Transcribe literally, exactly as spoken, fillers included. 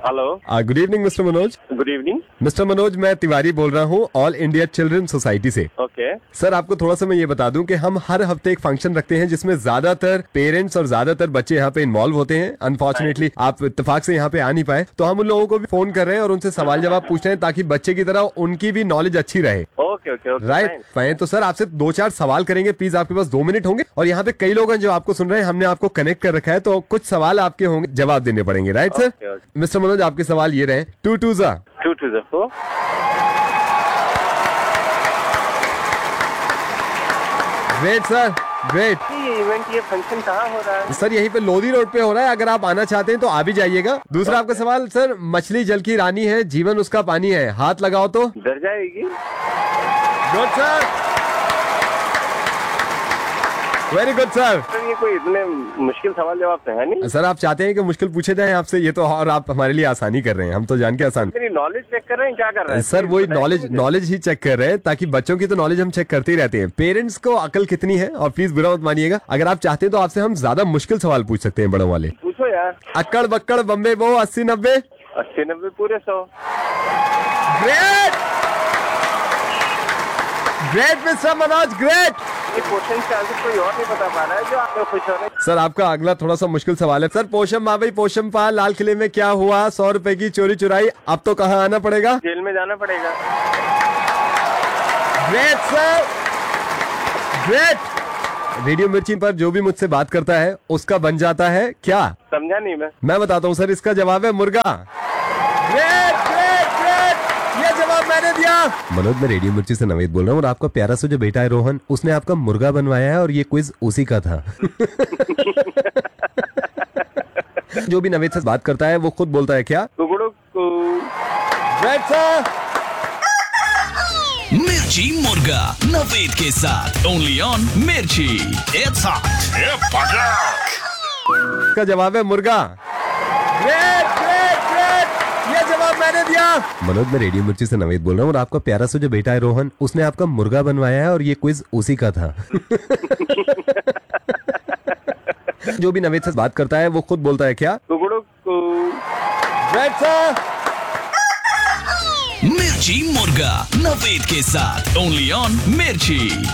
Hello. Good evening mister Manoj. Good evening mister Manoj, मैं तिवारी बोल रहा हूँ ऑल इंडिया चिल्ड्रन सोसाइटी से। ओके सर, आपको थोड़ा सा मैं ये बता दूं कि हम हर हफ्ते एक फंक्शन रखते हैं जिसमें ज्यादातर पेरेंट्स और ज्यादातर बच्चे यहाँ पे इन्वॉल्व होते हैं। अनफॉर्चुनेटली आप इत्तेफाक से यहाँ पे आ नहीं पाए, तो हम उन लोगों को भी फोन कर रहे हैं और उनसे सवाल जवाब पूछ रहे हैं ताकि बच्चे की तरह उनकी भी नॉलेज अच्छी रहे। Okay okay okay right fine. तो सर आपसे दो चार सवाल करेंगे, प्लीज आपके पास दो मिनट होंगे। और यहाँ पे कई लोग हैं जो आपको सुन रहे हैं, हमने आपको कनेक्ट कर रखा है, तो कुछ सवाल आपके होंगे, जवाब देने पड़ेंगे। Right sir? मिस्टर मनोज, आपके सवाल ये रहे। टू टू जा टू टू जा फोर। Great sir, great. ये इवेंट, ये फंक्शन कहाँ हो रहा है? सर यहीं पे लोधी रोड पे हो रहा है, अगर आप आना चाहते हैं तो आ भी जाइएगा। दूसरा आपका सवाल सर, मछली जल की रानी है, जीवन उसका पानी है, हाथ लगाओ तो डर जाएगी। Good sir, very good sir. Sir ये कोई इतने मुश्किल सवाल जवाब तो है नहीं। सर आप चाहते हैं कि मुश्किल पूछे जाए आपसे, ये तो और आप हमारे लिए आसानी कर रहे हैं, हम तो जान के आसान। मेरी नॉलेज चेक कर रहे हैं, क्या कर रहे हैं? सर वही नॉलेज नॉलेज ही चेक कर रहे हैं, ताकि बच्चों की तो नॉलेज हम चेक करते ही रहते हैं। पेरेंट्स को अकल कितनी है, और प्लीज बुरा मत मानिएगा, अगर आप चाहते हैं तो आपसे हम ज्यादा मुश्किल सवाल पूछ सकते हैं, बड़ों वाले। पूछो यार। अक्कड़ बक्कड़ बम्बे बो अस्सी नब्बे। अस्सी नब्बे पूरे सौ। Great great mister Manoj, great. ये क्वेश्चन का आंसर कोई और नहीं बता पा रहा है, जो आप लोग खुश हो रहे हैं। सर आपका अगला थोड़ा सा मुश्किल सवाल है। सर पोशम माँ भाई पोशम पा, लाल किले में क्या हुआ, सौ रुपए की चोरी चुराई, अब तो कहाँ आना पड़ेगा? जेल में जाना पड़ेगा। Great sir, great. रेडियो मिर्ची पर जो भी मुझसे बात करता है उसका बन जाता है क्या? समझा नहीं मैं। मैं बताता हूँ सर, इसका जवाब है मुर्गा। ग्रेट ग्रेट ग्रेट, ये जवाब मैंने दिया। मनोज, मैं रेडियो मिर्ची से नवेद बोल रहा हूँ, और आपका प्यारा सा जो बेटा है रोहन, उसने आपका मुर्गा बनवाया है, और ये क्विज उसी का था। जो भी नवेद से बात करता है वो खुद बोलता है क्या? कुकड़ू को। Great sir. मिर्ची मुर्गा नवेद के साथ ओनली ऑन मिर्ची। It's hot. इसका जवाब है मुर्गा। ग्रेट ग्रेट ग्रेट, ये जवाब मैंने दिया। मनोज, मैं रेडियो मिर्ची से नवेद बोल रहा हूँ, और आपका प्यारा सा जो बेटा है रोहन, उसने आपका मुर्गा बनवाया है, और ये क्विज उसी का था। जो भी नवेद से बात करता है वो खुद बोलता है क्या? कुकड़ू को। Great sir. मिर्ची मुर्गा नवेद के साथ ओनली ऑन मिर्ची।